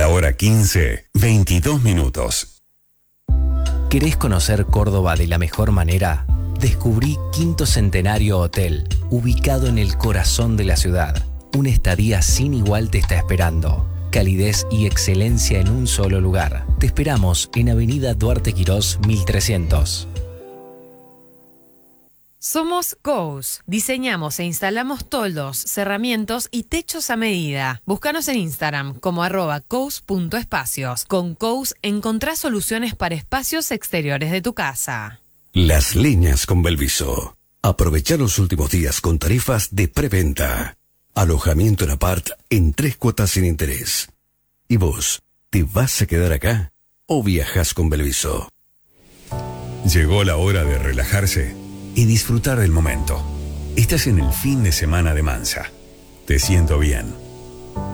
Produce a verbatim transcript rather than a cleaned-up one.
La hora quince, veintidós minutos. ¿Querés conocer Córdoba de la mejor manera? Descubrí Quinto Centenario Hotel, ubicado en el corazón de la ciudad. Una estadía sin igual te está esperando. Calidez y excelencia en un solo lugar. Te esperamos en Avenida Duarte Quirós mil trescientos. Somos Cous. Diseñamos e instalamos toldos, cerramientos y techos a medida. Búscanos en Instagram como arroba cous.espacios. Con Cous encontrás soluciones para espacios exteriores de tu casa. Las Leñas con Belviso. Aprovecha los últimos días con tarifas de preventa. Alojamiento en apart en tres cuotas sin interés. ¿Y vos, te vas a quedar acá o viajas con Belviso? Llegó la hora de relajarse y disfrutar del momento. Estás en el fin de semana de Mansa. Te siento bien.